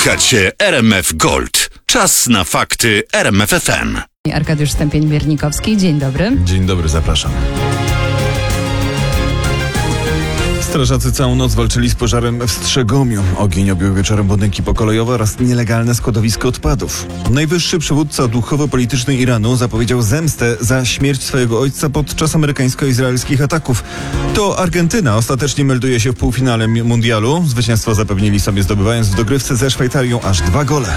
Słuchacie RMF Gold. Czas na fakty RMF FM. Arkadiusz Stępień-Biernikowski, dzień dobry. Dzień dobry, zapraszam. Strażacy całą noc walczyli z pożarem w Strzegomiu. Ogień objął wieczorem budynki pokolejowe oraz nielegalne składowisko odpadów. Najwyższy przywódca duchowo-polityczny Iranu zapowiedział zemstę za śmierć swojego ojca podczas amerykańsko-izraelskich ataków. To Argentyna ostatecznie melduje się w półfinale mundialu. Zwycięstwo zapewnili sobie, zdobywając w dogrywce ze Szwajcarią aż 2 gole.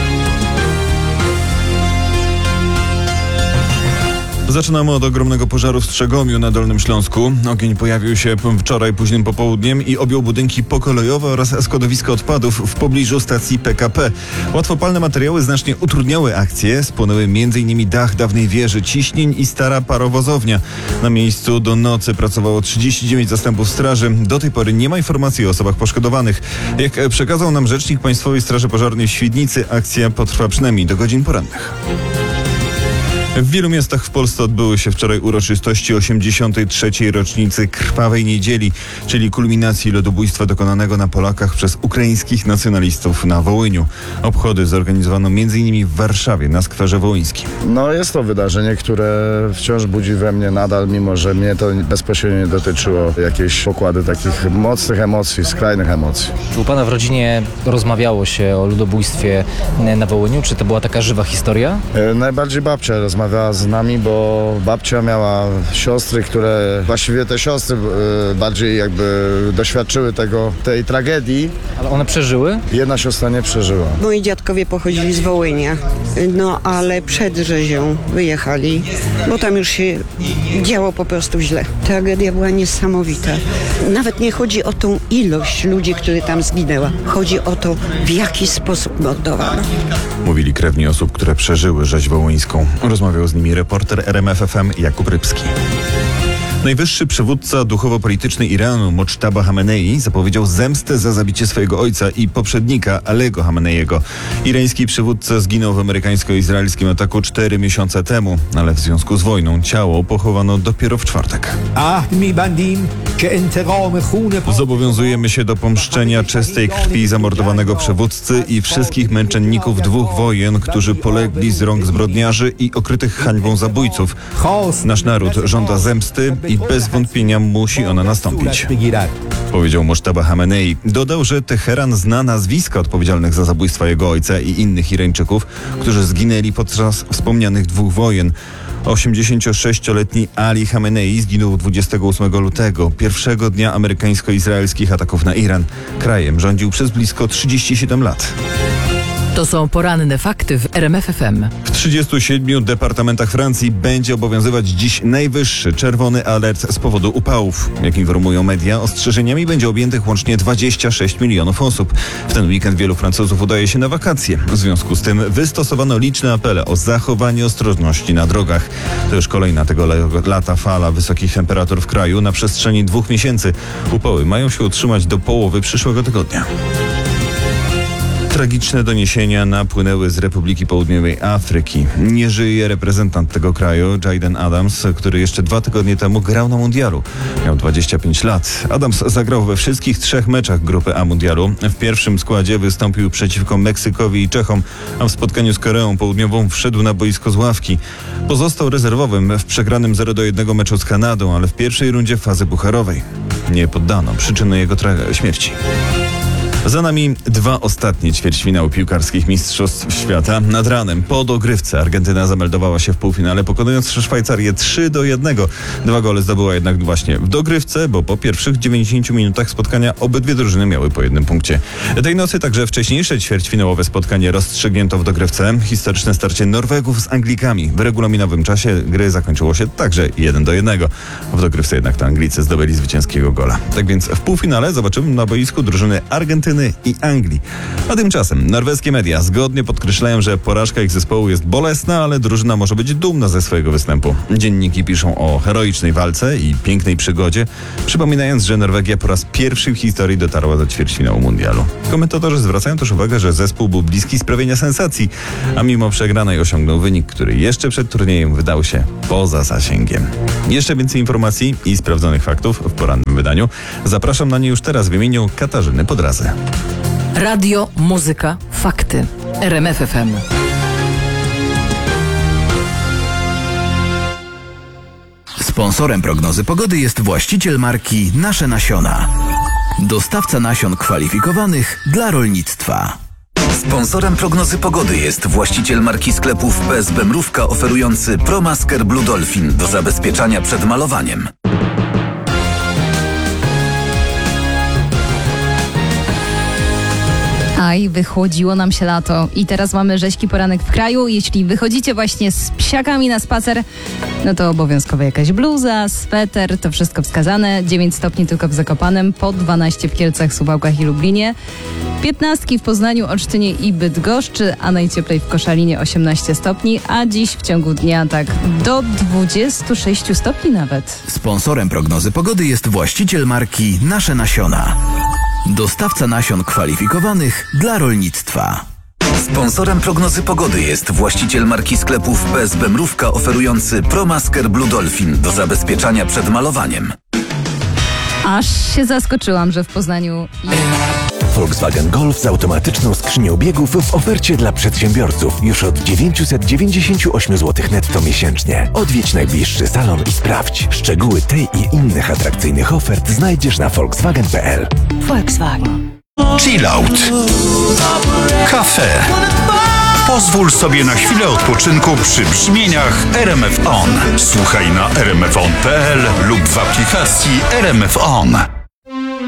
Zaczynamy od ogromnego pożaru w Strzegomiu na Dolnym Śląsku. Ogień pojawił się wczoraj późnym popołudniem i objął budynki pokolejowe oraz składowisko odpadów w pobliżu stacji PKP. Łatwopalne materiały znacznie utrudniały akcję. Spłonęły m.in. dach dawnej wieży ciśnień i stara parowozownia. Na miejscu do nocy pracowało 39 zastępów straży. Do tej pory nie ma informacji o osobach poszkodowanych. Jak przekazał nam rzecznik Państwowej Straży Pożarnej w Świdnicy, akcja potrwa przynajmniej do godzin porannych. W wielu miastach w Polsce odbyły się wczoraj uroczystości 83. rocznicy Krwawej Niedzieli, czyli kulminacji ludobójstwa dokonanego na Polakach przez ukraińskich nacjonalistów na Wołyniu. Obchody zorganizowano m.in. w Warszawie, na Skwerze Wołyńskim. No jest to wydarzenie, które wciąż budzi we mnie nadal, mimo że mnie to bezpośrednio nie dotyczyło jakieś pokłady takich mocnych emocji, skrajnych emocji. Czy u pana w rodzinie rozmawiało się o ludobójstwie na Wołyniu? Czy to była taka żywa historia? Najbardziej babcia rozmawiała z nami, bo babcia miała siostry, które właściwie te siostry bardziej jakby doświadczyły tej tragedii. Ale one przeżyły? Jedna siostra nie przeżyła. Moi dziadkowie pochodzili z Wołynia, no ale przed rzezią wyjechali, bo tam już się działo po prostu źle. Tragedia była niesamowita. Nawet nie chodzi o tą ilość ludzi, którzy tam zginęła. Chodzi o to, w jaki sposób mordowano. Mówili krewni osób, które przeżyły rzeź wołyńską. Rozmawiał z nimi reporter RMF FM Jakub Rybski. Najwyższy przywódca duchowo-polityczny Iranu, Mochtaba Hamenei, zapowiedział zemstę za zabicie swojego ojca i poprzednika, Alego Hameneiego. Irański przywódca zginął w amerykańsko-izraelskim ataku 4 miesiące temu, ale w związku z wojną ciało pochowano dopiero w czwartek. Zobowiązujemy się do pomszczenia czystej krwi zamordowanego przywódcy i wszystkich męczenników 2 wojen, którzy polegli z rąk zbrodniarzy i okrytych hańbą zabójców. Nasz naród żąda zemsty i bez wątpienia musi ona nastąpić, powiedział Mochtaba Hamenei. Dodał, że Teheran zna nazwiska odpowiedzialnych za zabójstwa jego ojca i innych Irańczyków, którzy zginęli podczas wspomnianych 2 wojen. 86-letni Ali Khamenei zginął 28 lutego, pierwszego dnia amerykańsko-izraelskich ataków na Iran. Krajem rządził przez blisko 37 lat. To są poranne fakty w RMF FM. W 37 departamentach Francji będzie obowiązywać dziś najwyższy czerwony alert z powodu upałów. Jak informują media, ostrzeżeniami będzie objętych łącznie 26 milionów osób. W ten weekend wielu Francuzów udaje się na wakacje. W związku z tym wystosowano liczne apele o zachowanie ostrożności na drogach. To już kolejna tego lata fala wysokich temperatur w kraju na przestrzeni 2 miesięcy. Upały mają się utrzymać do połowy przyszłego tygodnia. Tragiczne doniesienia napłynęły z Republiki Południowej Afryki. Nie żyje reprezentant tego kraju, Jayden Adams, który jeszcze 2 tygodnie temu grał na mundialu. Miał 25 lat. Adams zagrał we wszystkich 3 meczach grupy A mundialu. W pierwszym składzie wystąpił przeciwko Meksykowi i Czechom, a w spotkaniu z Koreą Południową wszedł na boisko z ławki. Pozostał rezerwowym w przegranym 0-1 meczu z Kanadą, ale w pierwszej rundzie fazy pucharowej nie poddano przyczyny jego śmierci. Za nami 2 ostatnie ćwierćfinały piłkarskich Mistrzostw Świata. Nad ranem po dogrywce Argentyna zameldowała się w półfinale, pokonując Szwajcarię 3-1. 2 gole zdobyła jednak właśnie w dogrywce, bo po pierwszych 90 minutach spotkania obydwie drużyny miały po 1 punkcie. Tej nocy także wcześniejsze ćwierćfinałowe spotkanie rozstrzygnięto w dogrywce. Historyczne starcie Norwegów z Anglikami. W regulaminowym czasie gry zakończyło się także 1-1. W dogrywce jednak to Anglicy zdobyli zwycięskiego gola. Tak więc w półfinale zobaczymy na boisku drużyny Argentyny i Anglii. A tymczasem norweskie media zgodnie podkreślają, że porażka ich zespołu jest bolesna, ale drużyna może być dumna ze swojego występu. Dzienniki piszą o heroicznej walce i pięknej przygodzie, przypominając, że Norwegia po raz pierwszy w historii dotarła do ćwierćfinału mundialu. Komentatorzy zwracają też uwagę, że zespół był bliski sprawienia sensacji, a mimo przegranej osiągnął wynik, który jeszcze przed turniejem wydał się poza zasięgiem. Jeszcze więcej informacji i sprawdzonych faktów w porannym wydaniu. Zapraszam na nie już teraz w imieniu Katarzyny Podrazy. Radio, muzyka, Fakty. RMFFM. Sponsorem prognozy pogody jest właściciel marki Nasze Nasiona. Dostawca nasion kwalifikowanych dla rolnictwa. Sponsorem prognozy pogody jest właściciel marki sklepów PSB Mrówka oferujący ProMasker Blue Dolphin do zabezpieczania przed malowaniem. Aj, wychłodziło nam się lato i teraz mamy rzeźki poranek w kraju. Jeśli wychodzicie właśnie z psiakami na spacer, no to obowiązkowo jakaś bluza, sweter, to wszystko wskazane. 9 stopni tylko w Zakopanem, po 12 w Kielcach, Suwałkach i Lublinie. 15 w Poznaniu, Olsztynie i Bydgoszczy, a najcieplej w Koszalinie 18 stopni, a dziś w ciągu dnia tak do 26 stopni nawet. Sponsorem prognozy pogody jest właściciel marki Nasze Nasiona. Dostawca nasion kwalifikowanych dla rolnictwa. Sponsorem prognozy pogody jest właściciel marki sklepów PSB Mrówka oferujący ProMasker Blue Dolphin do zabezpieczania przed malowaniem. Aż się zaskoczyłam, że w Poznaniu... Volkswagen Golf z automatyczną skrzynią biegów w ofercie dla przedsiębiorców już od 998 zł netto miesięcznie. Odwiedź najbliższy salon i sprawdź. Szczegóły tej i innych atrakcyjnych ofert znajdziesz na volkswagen.pl. Volkswagen. Chillout. Kafe. Pozwól sobie na chwilę odpoczynku przy brzmieniach RMF On. Słuchaj na rmfon.pl lub w aplikacji RMF On.